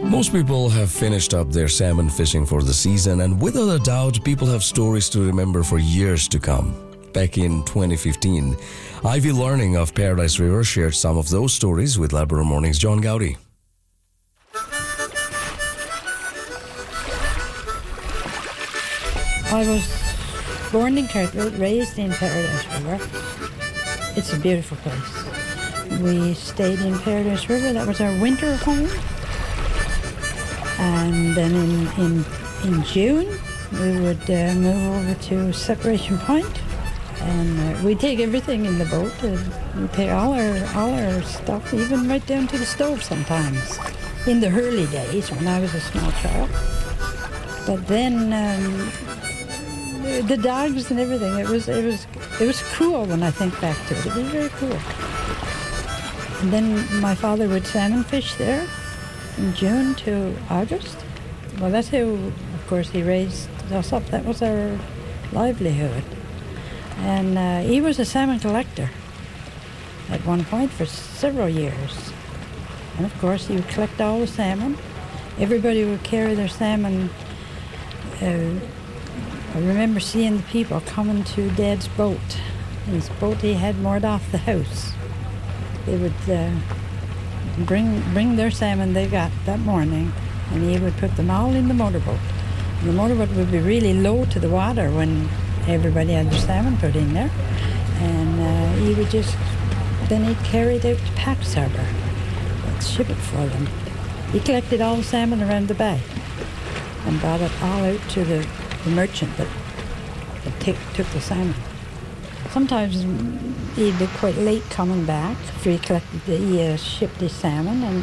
Most people have finished up their salmon fishing for the season, and without a doubt, people have stories to remember for years to come. Back in 2015, Ivy Learning of Paradise River shared some of those stories with Labrador Morning's John Gowdy. I was born in Kirkwood, raised in Paradise River. It's a beautiful place. We stayed in Paradise River. That was our winter home. And then in June, we would move over to Separation Point, and we'd take everything in the boat. And we'd take all our stuff, even right down to the stove sometimes. In the early days, when I was a small child. But then the dogs and everything, it was cool when I think back to it. It was very cool. And then my father would salmon fish there from June to August. Well, that's how, of course, he raised us up. That was our livelihood. And he was a salmon collector at one point for several years. And of course, he would collect all the salmon. Everybody would carry their salmon. I remember seeing the people coming to Dad's boat. His boat he had moored off the house. They would bring their salmon they got that morning, and he would put them all in the motorboat. And the motorboat would be really low to the water when everybody had their salmon put in there. And he would then he'd carry it out to Pax Harbour and ship it for them. He collected all the salmon around the bay and brought it all out to the merchant that took the salmon. Sometimes he'd be quite late coming back after he shipped his salmon, and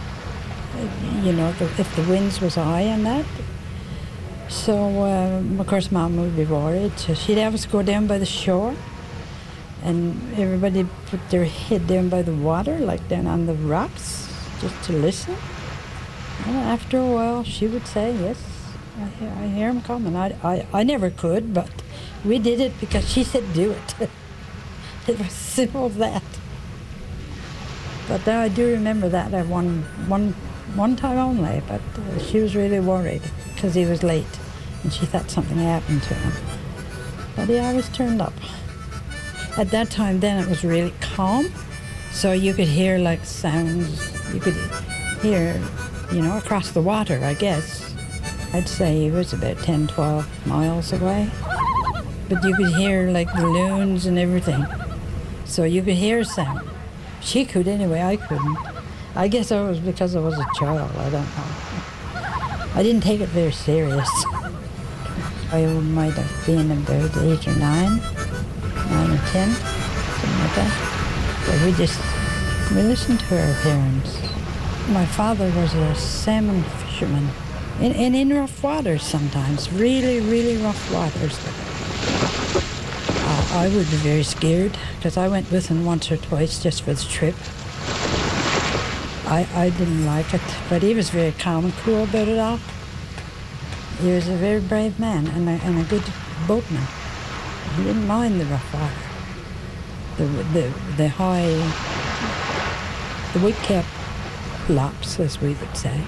if the winds was high and that. So of course Mom would be worried. So she'd have us go down by the shore, and everybody put their head down by the water, like down on the rocks, just to listen. And after a while, she would say, "Yes, I hear him coming." I never could, but we did it because she said do it. It was simple as that. But now I do remember that one time only, but she was really worried because he was late, and she thought something happened to him. But he always turned up. At that time then it was really calm, so you could hear like sounds, you could hear, across the water, I guess. I'd say he was about 10, 12 miles away. But you could hear like the loons and everything. So you could hear sound. She could anyway, I couldn't. I guess it was because I was a child, I don't know. I didn't take it very serious. I might have been about 8 or 9 or 10, something like that. But we listened to our parents. My father was a salmon fisherman. In rough waters sometimes, really, really rough waters. I would be very scared because I went with him once or twice just for the trip. I didn't like it, but he was very calm and cool about it all. He was a very brave man and a good boatman. He didn't mind the rough water, the high, the white-cap flops, as we would say.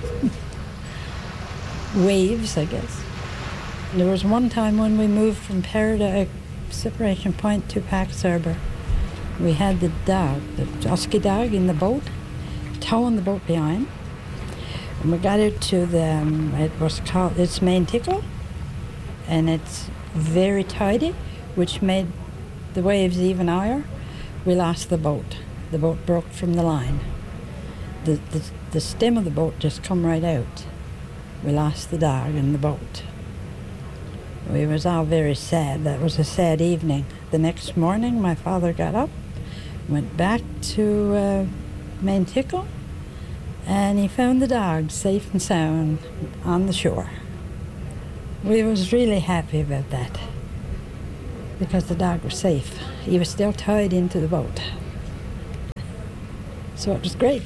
Waves, I guess. There was one time when we moved from Separation Point to Pax Harbour. We had the husky dog in the boat, towing the boat behind. And we got out to it's Main Tickle, and it's very tidy, which made the waves even higher. We lost the boat. The boat broke from the line. The stem of the boat just come right out. We lost the dog and the boat. We was all very sad. That was a sad evening. The next morning, my father got up, went back to Main Tickle, and he found the dog safe and sound on the shore. We was really happy about that because the dog was safe. He was still tied into the boat. So it was great.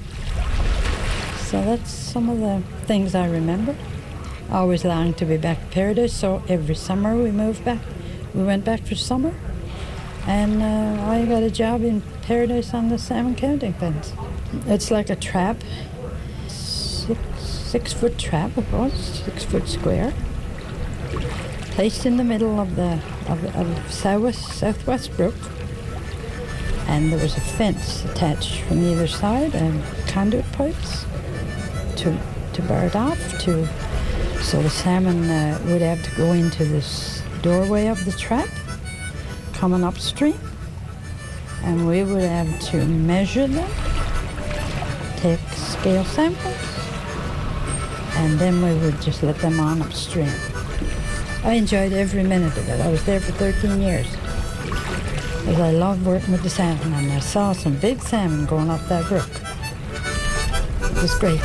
So that's some of the things I remember. I always longed to be back in Paradise, so every summer we moved back. We went back for summer, and I got a job in Paradise on the salmon counting pens. It's like a trap. 6 6-foot trap, it was 6 foot square, placed in the middle of the Southwest Brook, and there was a fence attached from either side and conduit pipes to bar it off, so the salmon would have to go into this doorway of the trap coming upstream, and we would have to measure them, take scale samples, and then we would just let them on upstream. I enjoyed every minute of it. I was there for 13 years. Because I loved working with the salmon, and I saw some big salmon going up that brook. It was great.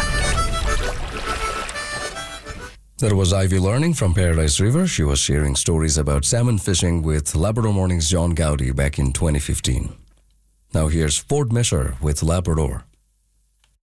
That was Ivy Learning from Paradise River. She was sharing stories about salmon fishing with Labrador Morning's John Gowdy back in 2015. Now here's Ford Messer with Labrador.